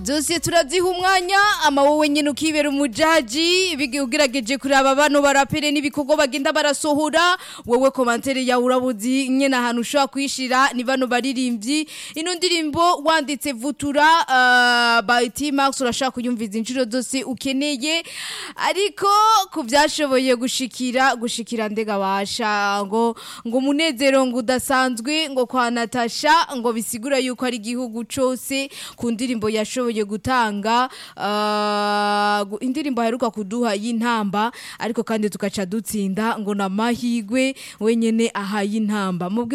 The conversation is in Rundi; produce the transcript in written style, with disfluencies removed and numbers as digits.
Zose turaziha umwanya ama wowe nyene ukibera umujaji ugerageje kuraba bano barapere n'ibikorwa bagenda barasohora wowe commentaire ya urabuzi nyene ahantu ushobora kwishira ni bano baririmbyi ino ndirimbo wanditse vutura by T-Max urashaka kuyumviza inshuro zose ukeneye ariko kuvyashoboye gushikira ndega basha ngo munezero ngo udasanzwe ngo kwa Natasha ngo bisigura yuko ari igihugu cose ku ndirimbo yashoboye gutanga indirimbo heruka kuduha y'intamba ariko kandi tukaca dutsinda ngo namahigwe wenyene aha y'intamba